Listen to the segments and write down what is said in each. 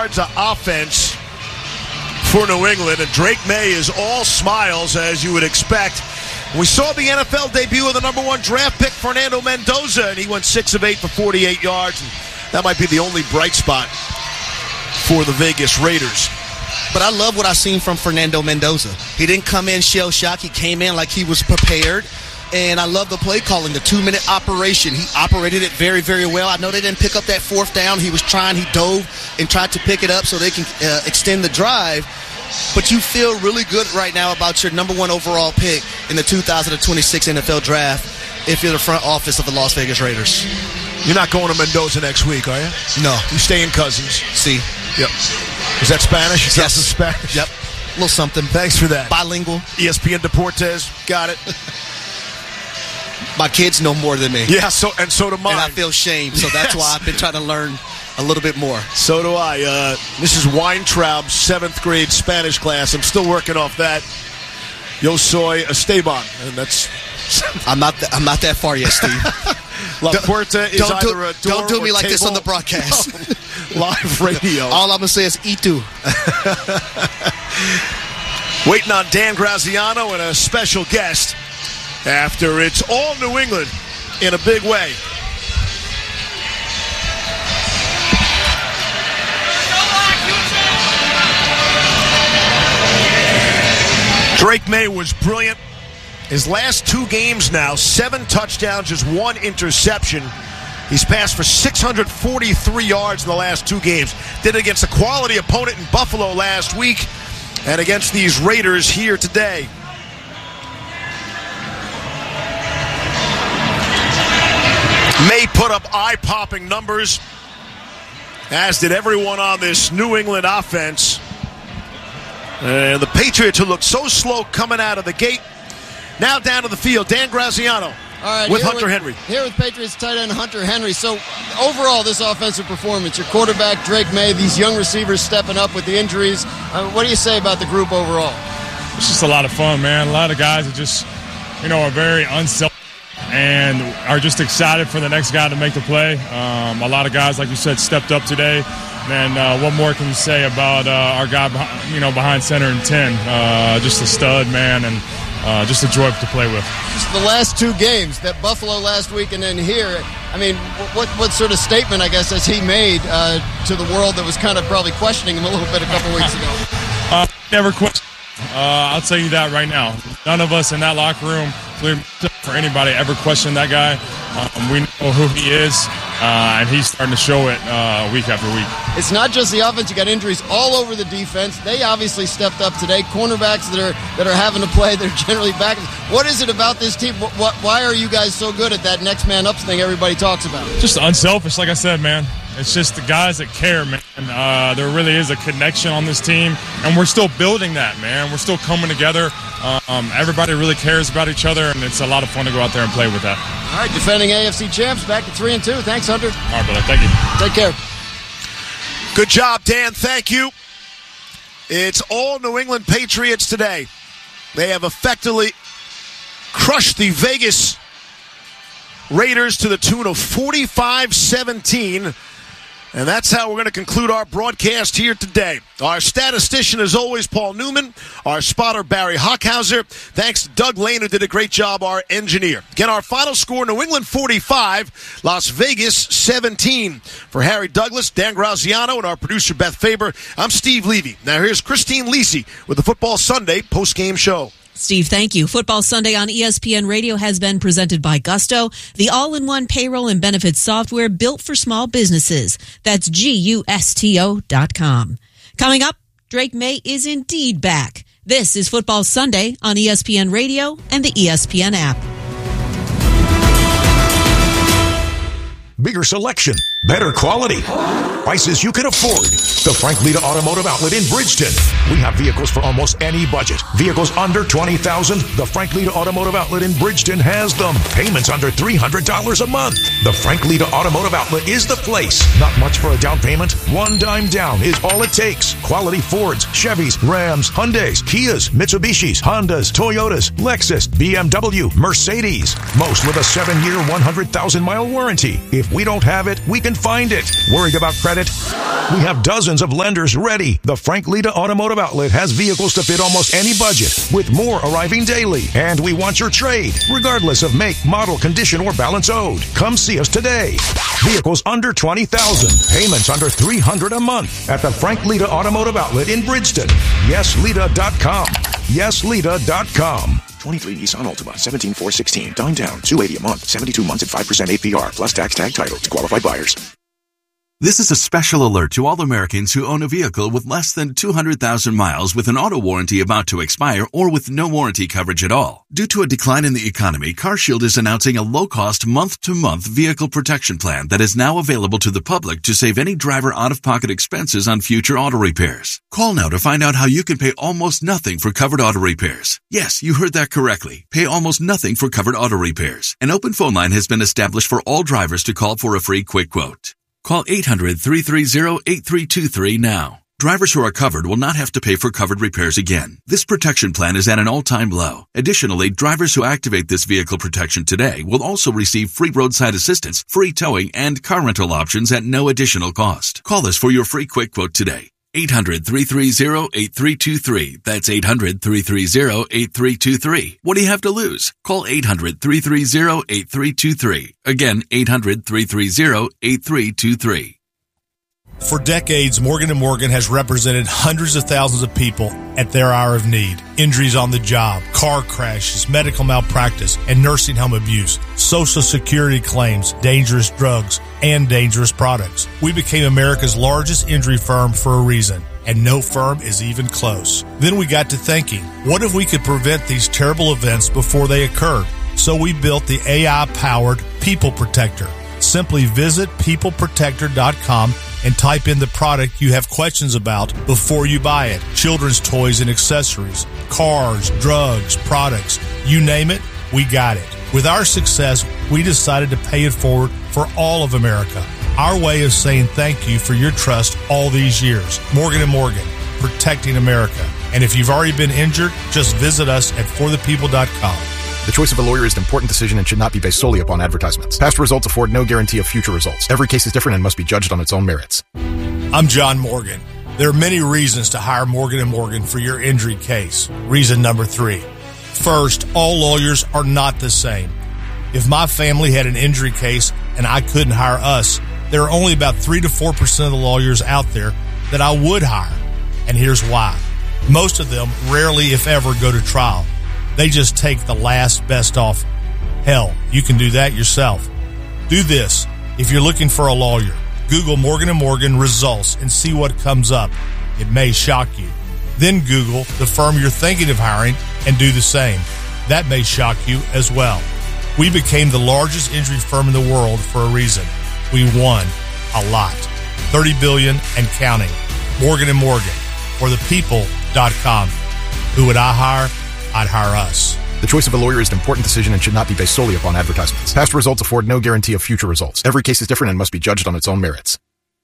yards of offense for New England, and Drake May is all smiles, as you would expect. We saw the NFL debut of the number 1 draft pick, Fernando Mendoza, and he went 6 of 8 for 48 yards. And that might be the only bright spot for the Vegas Raiders. But I love what I've seen from Fernando Mendoza. He didn't come in shell-shocked. He came in like he was prepared. And I love the play calling, the 2-minute operation. He operated it very, very well. I know they didn't pick up that 4th down. He was trying. He dove and tried to pick it up so they can extend the drive. But you feel really good right now about your number 1 overall pick in the 2026 NFL Draft if you're the front office of the Las Vegas Raiders. You're not going to Mendoza next week, are you? No. You stay in Cousins. See. Yep. Is that Spanish? Yes. Spanish? Yep. A little something. Thanks for that. Bilingual. ESPN Deportes. Got it. My kids know more than me. Yeah, so do mine. And I feel shame, so that's why I've been trying to learn a little bit more. So do I. This is Weintraub's 7th grade Spanish class. I'm still working off that. Yo soy Esteban. And that's... I'm not that far yet, Steve. La Puerta is either a door. Don't do me like table. this on the broadcast. Live radio. All I'm going to say is "y Waiting on Dan Graziano and a special guest after it's all New England in a big way. Drake May was brilliant. His last 2 games now, 7 touchdowns, just 1 interception. He's passed for 643 yards in the last 2 games. Did it against a quality opponent in Buffalo last week and against these Raiders here today. May put up eye-popping numbers, as did everyone on this New England offense. And the Patriots, who looked so slow coming out of the gate, now down to the field. Dan Graziano. All right, with Hunter Henry. Here with Patriots tight end Hunter Henry. So, overall, this offensive performance, your quarterback, Drake May, these young receivers stepping up with the injuries. What do you say about the group overall? It's just a lot of fun, man. A lot of guys that just, are very unselfish and are just excited for the next guy to make the play. A lot of guys, like you said, stepped up today. And what more can you say about our guy, behind center and 10? Just a stud, man, and just a joy to play with. Just the last 2 games, that Buffalo last week and then here, I mean, what sort of statement, I guess, has he made to the world that was kind of probably questioning him a little bit a couple weeks ago? Never question. I'll tell you that right now. None of us in that locker room, for anybody, ever question that guy. We know who he is, and he's starting to show it week after week. It's not just the offense. You got injuries all over the defense. They obviously stepped up today. Cornerbacks that are having to play, they're generally back. What is it about this team? Why are you guys so good at that next man up thing everybody talks about? Just unselfish, like I said, man. It's just the guys that care, man. There really is a connection on this team, and we're still building that, man. We're still coming together. Everybody really cares about each other, and it's a lot of fun to go out there and play with that. All right, defending AFC champs, back to 3-2. Thanks, Hunter. All right, brother. Thank you. Take care. Good job, Dan. Thank you. It's all New England Patriots today. They have effectively crushed the Vegas Raiders to the tune of 45-17. And that's how we're going to conclude our broadcast here today. Our statistician, as always, Paul Newman. Our spotter, Barry Hockhauser. Thanks to Doug Lane, who did a great job, our engineer. Again, our final score, New England 45, Las Vegas 17. For Harry Douglas, Dan Graziano, and our producer, Beth Faber, I'm Steve Levy. Now here's Christine Lisi with the Football Sunday postgame show. Steve, thank you. Football Sunday on ESPN Radio has been presented by Gusto, the all-in-one payroll and benefits software built for small businesses. That's GUSTO.com. Coming up, Drake May is indeed back. This is Football Sunday on ESPN Radio and the ESPN app. Bigger selection, better quality, prices you can afford. The Frank Lita Automotive Outlet in Bridgeton. We have vehicles for almost any budget. Vehicles under $20,000. The Frank Lita Automotive Outlet in Bridgeton has them. Payments under $300 a month. The Frank Lita Automotive Outlet is the place. Not much for a down payment. $1 down is all it takes. Quality Fords, Chevys, Rams, Hyundais, Kias, Mitsubishis, Hondas, Toyotas, Lexus, BMW, Mercedes. Most with a 7-year, 100,000-mile warranty. If We don't have it, we can find it. Worried about credit? We have dozens of lenders ready. The Frank Lita Automotive Outlet has vehicles to fit almost any budget, with more arriving daily. And we want your trade, regardless of make, model, condition, or balance owed. Come see us today. Vehicles under $20,000, payments under $300 a month at the Frank Lita Automotive Outlet in Bridgeton. YesLita.com. YesLita.com. 23 Nissan Altima, 17,416. Dime down, $280 a month, 72 months at 5% APR, plus tax tag title to qualified buyers. This is a special alert to all Americans who own a vehicle with less than 200,000 miles with an auto warranty about to expire or with no warranty coverage at all. Due to a decline in the economy, CarShield is announcing a low-cost month-to-month vehicle protection plan that is now available to the public to save any driver out-of-pocket expenses on future auto repairs. Call now to find out how you can pay almost nothing for covered auto repairs. Yes, you heard that correctly. Pay almost nothing for covered auto repairs. An open phone line has been established for all drivers to call for a free quick quote. Call 800-330-8323 now. Drivers who are covered will not have to pay for covered repairs again. This protection plan is at an all-time low. Additionally, drivers who activate this vehicle protection today will also receive free roadside assistance, free towing, and car rental options at no additional cost. Call us for your free quick quote today. 800-330-8323. That's 800-330-8323. What do you have to lose? Call 800-330-8323. Again, 800-330-8323. For decades, Morgan & Morgan has represented hundreds of thousands of people at their hour of need. Injuries on the job, car crashes, medical malpractice, and nursing home abuse, Social Security claims, dangerous drugs, and dangerous products. We became America's largest injury firm for a reason, and no firm is even close. Then we got to thinking, what if we could prevent these terrible events before they occurred? So we built the AI-powered People Protector. Simply visit peopleprotector.com and type in the product you have questions about before you buy it. Children's toys and accessories, cars, drugs, products, you name it, we got it. With our success, we decided to pay it forward for all of America. Our way of saying thank you for your trust all these years. Morgan & Morgan, protecting America. And if you've already been injured, just visit us at forthepeople.com. The choice of a lawyer is an important decision and should not be based solely upon advertisements. Past results afford no guarantee of future results. Every case is different and must be judged on its own merits. I'm John Morgan. There are many reasons to hire Morgan & Morgan for your injury case. Reason number 3. First, all lawyers are not the same. If my family had an injury case and I couldn't hire us, there are only about 3 to 4% of the lawyers out there that I would hire. And here's why. Most of them rarely, if ever, go to trial. They just take the last best offer. Hell, you can do that yourself. Do this. If you're looking for a lawyer, Google Morgan & Morgan results and see what comes up. It may shock you. Then Google the firm you're thinking of hiring and do the same. That may shock you as well. We became the largest injury firm in the world for a reason. We won a lot. $30 billion and counting. Morgan & Morgan, or thepeople.com. Who would I hire? I'd hire us. The choice of a lawyer is an important decision and should not be based solely upon advertisements. Past results afford no guarantee of future results. Every case is different and must be judged on its own merits.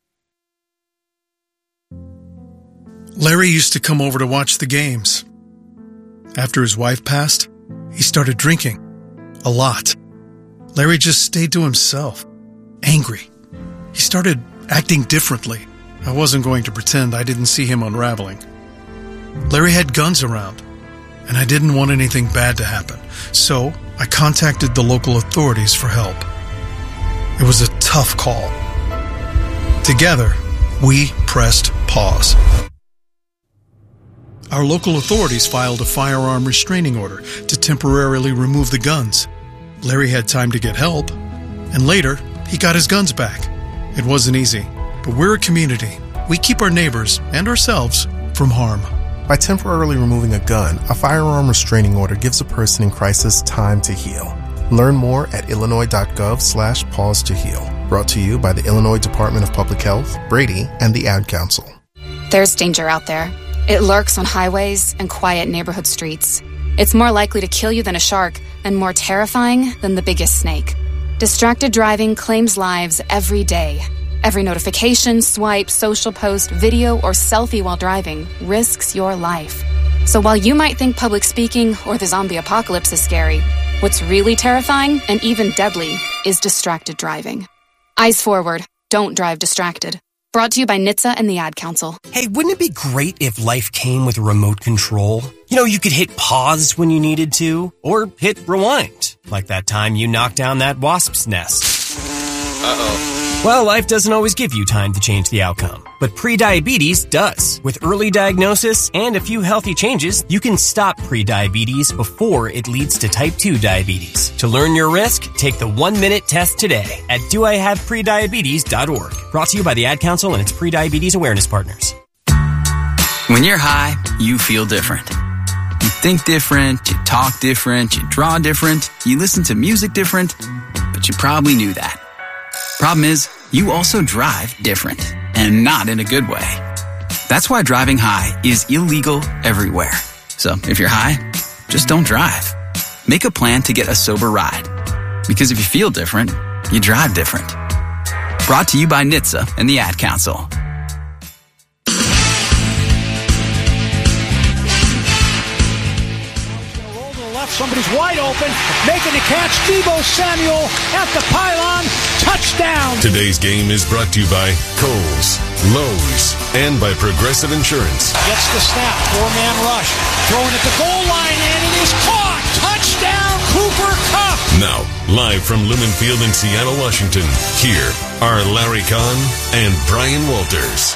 Larry used to come over to watch the games. After his wife passed, he started drinking. A lot. Larry just stayed to himself. Angry. He started acting differently. I wasn't going to pretend I didn't see him unraveling. Larry had guns around, and I didn't want anything bad to happen. So I contacted the local authorities for help. It was a tough call. Together, we pressed pause. Our local authorities filed a firearm restraining order to temporarily remove the guns. Larry had time to get help, and later, he got his guns back. It wasn't easy, but we're a community. We keep our neighbors and ourselves from harm. By temporarily removing a gun, a firearm restraining order gives a person in crisis time to heal. Learn more at illinois.gov/pause to heal. Brought to you by the Illinois Department of Public Health, Brady, and the Ad Council. There's danger out there. It lurks on highways and quiet neighborhood streets. It's more likely to kill you than a shark, and more terrifying than the biggest snake. Distracted driving claims lives every day. Every notification, swipe, social post, video, or selfie while driving risks your life. So while you might think public speaking or the zombie apocalypse is scary, what's really terrifying and even deadly is distracted driving. Eyes forward. Don't drive distracted. Brought to you by NHTSA and the Ad Council. Hey, wouldn't it be great if life came with remote control? You know, you could hit pause when you needed to, or hit rewind, like that time you knocked down that wasp's nest. Uh-oh. Well, life doesn't always give you time to change the outcome, but prediabetes does. With early diagnosis and a few healthy changes, you can stop prediabetes before it leads to type 2 diabetes. To learn your risk, take the 1-minute test today at doihaveprediabetes.org. Brought to you by the Ad Council and its prediabetes awareness partners. When you're high, you feel different. You think different, you talk different, you draw different, you listen to music different, but you probably knew that. Problem is, you also drive different, and not in a good way. That's why driving high is illegal everywhere. So if you're high, just don't drive. Make a plan to get a sober ride. Because if you feel different, you drive different. Brought to you by NHTSA and the Ad Council. Somebody's wide open, making the catch. Deebo Samuel at the pylon. Touchdown. Today's game is brought to you by Kohl's, Lowe's, and by Progressive Insurance. Gets the snap. 4-man rush. Throwing at the goal line, and it is caught. Touchdown, Cooper Kupp. Now, live from Lumen Field in Seattle, Washington, here are Larry Kahn and Brian Walters.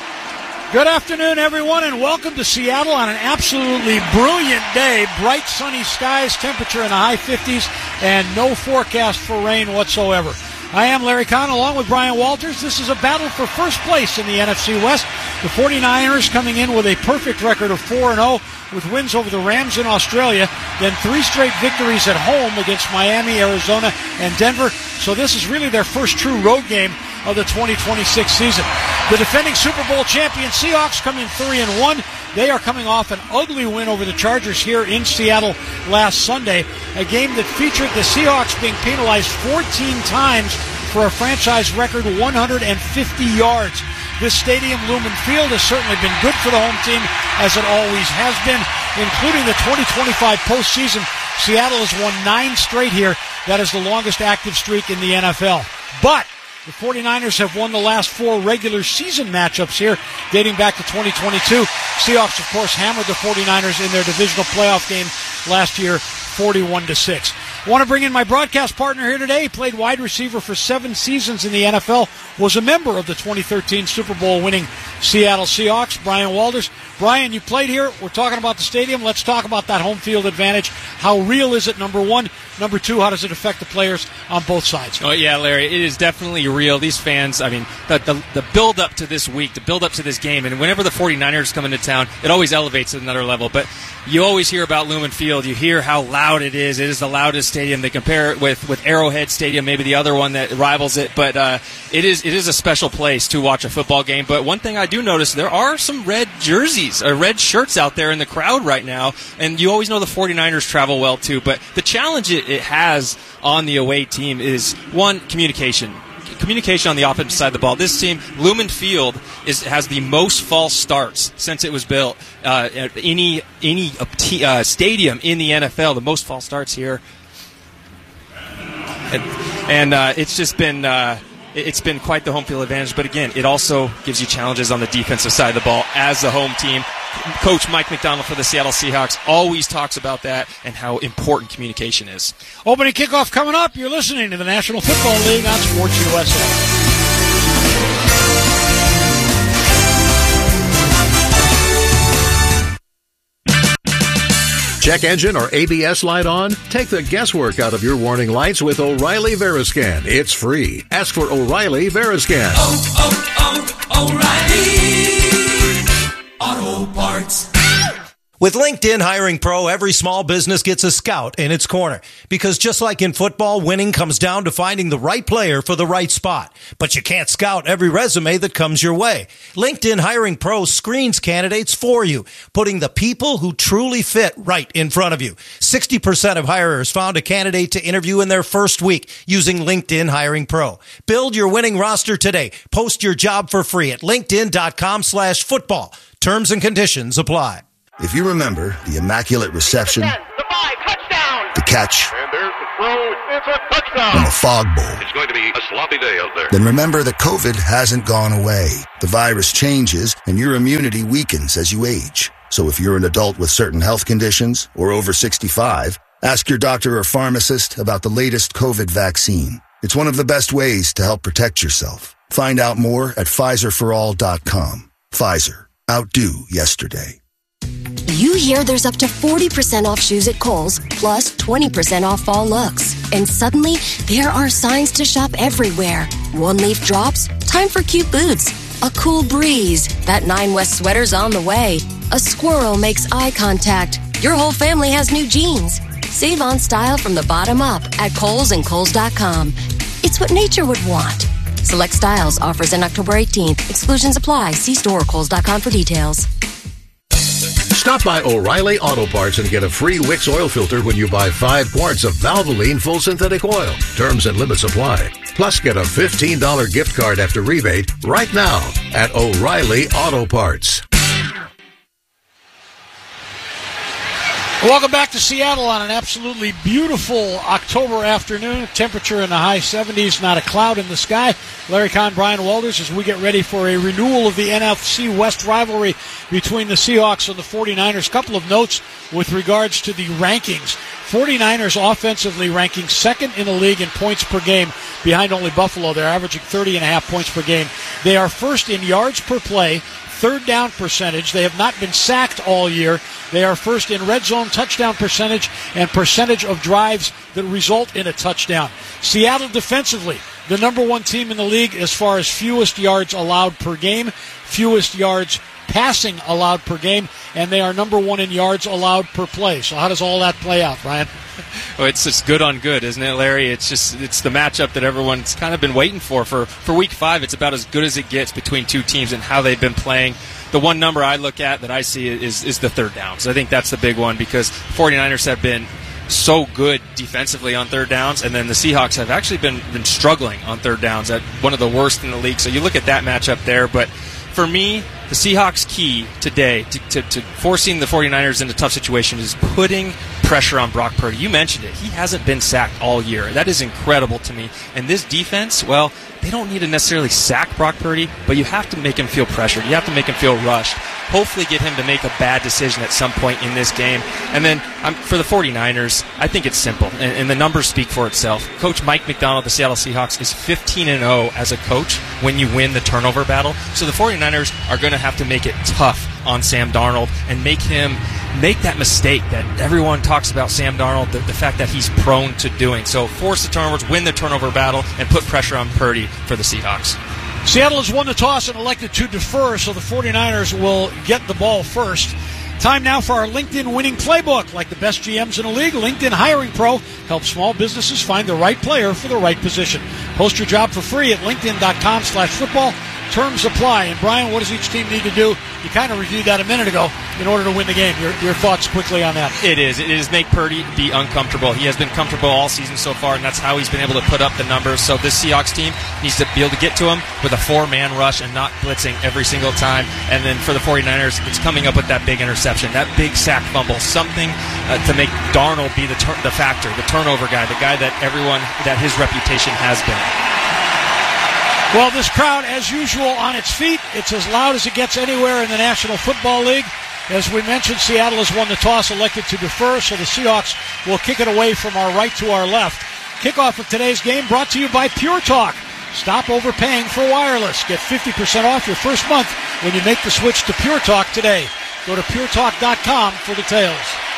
Good afternoon, everyone, and welcome to Seattle on an absolutely brilliant day. Bright, sunny skies, temperature in the high 50s, and no forecast for rain whatsoever. I am Larry Kahn, along with Brian Walters. This is a battle for first place in the NFC West. The 49ers coming in with a perfect record of 4-0, with wins over the Rams in Australia, then 3 straight victories at home against Miami, Arizona, and Denver. So this is really their first true road game of the 2026 season. The defending Super Bowl champion Seahawks come in 3-1. They are coming off an ugly win over the Chargers here in Seattle last Sunday, a game that featured the Seahawks being penalized 14 times for a franchise record 150 yards. This stadium, Lumen Field, has certainly been good for the home team, as it always has been, including the 2025 postseason. Seattle has won 9 straight here. That is the longest active streak in the NFL. But the 49ers have won the last 4 regular season matchups here, dating back to 2022. Seahawks, of course, hammered the 49ers in their divisional playoff game last year, 41-6. I want to bring in my broadcast partner here today. He played wide receiver for 7 seasons in the NFL, was a member of the 2013 Super Bowl winning Seattle Seahawks, Brian Walters. Brian, you played here. We're talking about the stadium. Let's talk about that home field advantage. How real is it, number one? Number two, how does it affect the players on both sides? Oh, yeah, Larry, it is definitely real. These fans, I mean, the build-up to this week, the build-up to this game, and whenever the 49ers come into town, it always elevates at another level. But you always hear about Lumen Field. You hear how loud it is. It is the loudest stadium. They compare it with Arrowhead Stadium, maybe the other one that rivals it. But it is a special place to watch a football game. But one thing I do notice, there are some red jerseys, red shirts out there in the crowd right now. And you always know the 49ers travel well, too. But the challenge it has on the away team is, one, communication on the offensive side of the ball. This team, Lumen Field, has the most false starts since it was built. Any stadium in the NFL, the most false starts here, and it's just been it's been quite the home field advantage. But again, it also gives you challenges on the defensive side of the ball as the home team. Coach Mike McDonald for the Seattle Seahawks always talks about that and how important communication is. Opening kickoff coming up. You're listening to the National Football League on Sports USA. Check engine or ABS light on? Take the guesswork out of your warning lights with O'Reilly Veriscan. It's free. Ask for O'Reilly Veriscan. O'Reilly Auto Parts. With LinkedIn Hiring Pro, every small business gets a scout in its corner. Because just like in football, winning comes down to finding the right player for the right spot. But you can't scout every resume that comes your way. LinkedIn Hiring Pro screens candidates for you, putting the people who truly fit right in front of you. 60% of hirers found a candidate to interview in their first week using LinkedIn Hiring Pro. Build your winning roster today. Post your job for free at linkedin.com/football. Terms and conditions apply. If you remember the Immaculate Reception, the catch, it's a touchdown. From a fog bowl. It's going to be a sloppy day out there. Then remember that COVID hasn't gone away. The virus changes and your immunity weakens as you age. So if you're an adult with certain health conditions or over 65, ask your doctor or pharmacist about the latest COVID vaccine. It's one of the best ways to help protect yourself. Find out more at PfizerForAll.com. Pfizer. Outdo yesterday. You hear there's up to 40% off shoes at Kohl's, plus 20% off fall looks. And suddenly, there are signs to shop everywhere. One leaf drops, time for cute boots. A cool breeze, that 9 West sweater's on the way. A squirrel makes eye contact. Your whole family has new jeans. Save on style from the bottom up at Kohl's and Kohl's.com. It's what nature would want. Select styles, offers in October 18th. Exclusions apply. See store or Kohl's.com for details. Stop by O'Reilly Auto Parts and get a free Wix oil filter when you buy 5 quarts of Valvoline Full Synthetic Oil. Terms and limits apply. Plus, get a $15 gift card after rebate right now at O'Reilly Auto Parts. Welcome back to Seattle on an absolutely beautiful October afternoon. Temperature in the high 70s, not a cloud in the sky. Larry Kahn, Brian Walters, as we get ready for a renewal of the NFC West rivalry between the Seahawks and the 49ers. Couple of notes with regards to the rankings. 49ers offensively ranking second in the league in points per game behind only Buffalo. They're averaging 30.5 points per game. They are first in yards per play, third down percentage. They have not been sacked all year. They are first in red zone touchdown percentage and percentage of drives that result in a touchdown. Seattle defensively, the number one team in the league as far as fewest yards allowed per game, fewest yards passing allowed per game, and they are number one in yards allowed per play. So how does all that play out, Brian? Well, it's just good on good, isn't it, Larry? It's the matchup that everyone's kind of been waiting for Week 5. It's about as good as it gets between two teams and how they've been playing. The one number I look at that I see is the third downs. I think that's the big one because 49ers have been so good defensively on third downs, and then the Seahawks have actually been struggling on third downs at one of the worst in the league. So you look at that matchup there, but for me, the Seahawks' key today to forcing the 49ers into tough situations is putting pressure on Brock Purdy. You mentioned it. He hasn't been sacked all year. That is incredible to me. And this defense, well, they don't need to necessarily sack Brock Purdy, but you have to make him feel pressured. You have to make him feel rushed. Hopefully get him to make a bad decision at some point in this game. And then for the 49ers, I think it's simple, and the numbers speak for itself. Coach Mike McDonald, the Seattle Seahawks, is 15-0 as a coach when you win the turnover battle. So the 49ers are going to have to make it tough on Sam Darnold and make him make that mistake that everyone talks about Sam Darnold, the fact that he's prone to doing. So force the turnovers, win the turnover battle, and put pressure on Purdy for the Seahawks. Seattle has won the toss and elected to defer, so the 49ers will get the ball first. Time now for our LinkedIn winning playbook. Like the best GMs in the league, LinkedIn Hiring Pro helps small businesses find the right player for the right position. Post your job for free at linkedin.com/football. Terms apply. And Brian, what does each team need to do? You kind of reviewed that a minute ago in order to win the game. Your thoughts quickly on that. It is make Purdy be uncomfortable. He has been comfortable all season so far, and that's how he's been able to put up the numbers. So this Seahawks team needs to be able to get to him with a 4-man rush and not blitzing every single time. And then for the 49ers, it's coming up with that big interception, that big sack fumble, something to make Darnold be the factor, the turnover guy, the guy that his reputation has been. Well, this crowd, as usual, on its feet. It's as loud as it gets anywhere in the National Football League. As we mentioned, Seattle has won the toss, elected to defer, so the Seahawks will kick it away from our right to our left. Kickoff of today's game brought to you by Pure Talk. Stop overpaying for wireless. Get 50% off your first month when you make the switch to Pure Talk today. Go to puretalk.com for details.